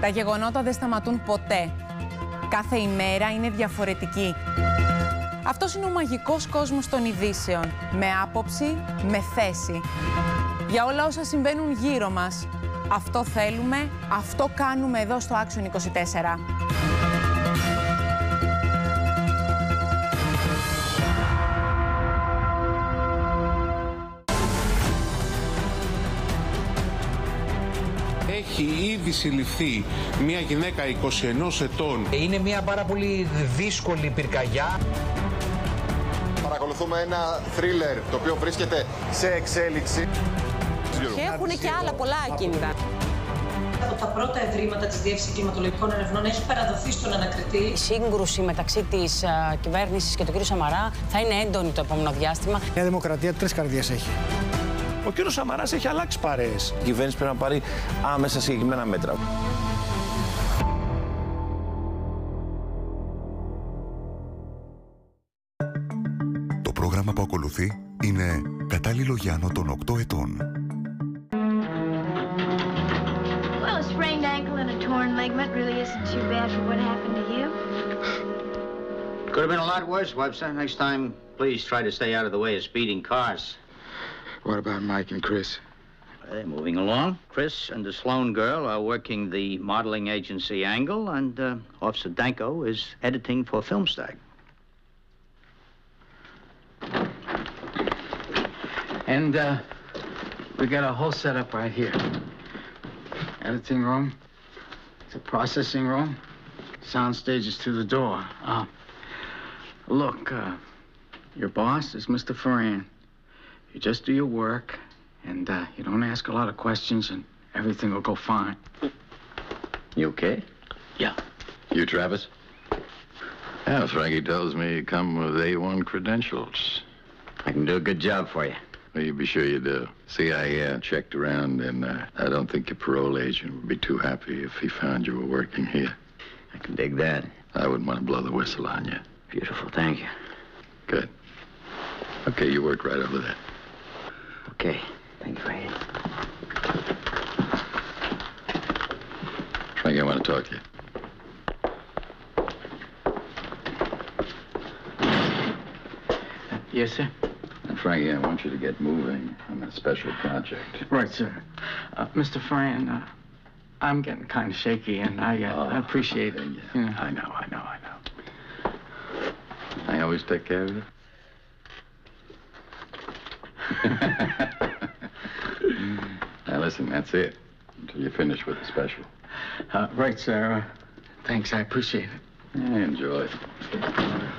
Τα γεγονότα δεν σταματούν ποτέ. Κάθε ημέρα είναι διαφορετική. Αυτός είναι ο μαγικός κόσμος των ειδήσεων. Με άποψη, με θέση. Για όλα όσα συμβαίνουν γύρω μας. Αυτό θέλουμε, αυτό κάνουμε εδώ στο Action 24. Έχει ήδη συλληφθεί μια γυναίκα 21 ετών. Είναι μια πάρα πολύ δύσκολη πυρκαγιά. Παρακολουθούμε ένα θρίλερ το οποίο βρίσκεται σε εξέλιξη. Και έχουν και άλλα πολλά ακίνητα. Από τα πρώτα ευρήματα της Διεύθυνσης Κλιματολογικών Ερευνών έχει παραδοθεί στον ανακριτή. Η σύγκρουση μεταξύ της κυβέρνησης και του κ. Σαμαρά θα είναι έντονη το επόμενο διάστημα. Η Δημοκρατία 3 καρδιές έχει. Ο κύριος Σαμαράς έχει αλλάξει παρέες. Η κυβέρνηση πρέπει να πάρει άμεσα συγκεκριμένα μέτρα. Το πρόγραμμα που ακολουθεί είναι κατάλληλο για άνω των 8 ετών. Well, a sprained ankle and a torn ligament really isn't too bad for what happened to you. Could have been a lot worse, Webster. Next time, please try to stay out of the way of speeding cars. What about Mike and Chris? They're moving along. Chris and the Sloan girl are working the modeling agency Angle, and Officer Danko is editing for Filmstag. And we got a whole setup right here. Editing room, it's a processing room, sound stage is to the door. Look, your boss is Mr. Ferran. You just do your work, and you don't ask a lot of questions, and everything will go fine. You okay? Yeah. You, Travis? Yeah, Frankie tells me you come with A1 credentials. I can do a good job for you. Well, you be sure you do. See, I checked around, and I don't think your parole agent would be too happy if he found you were working here. I can dig that. I wouldn't want to blow the whistle on you. Beautiful, thank you. Good. Okay, you work right over there. Okay, thank you, Frankie. Frankie, I want to talk to you. Yes, sir? Frankie, I want you to get moving on a special project. Right, sir. Mr. Ferran, I'm getting kind of shaky, and I appreciate it. I know. I always take care of you. Now, listen, that's it. Until you finish with the special. Right, sir. Thanks, I appreciate it. Enjoy.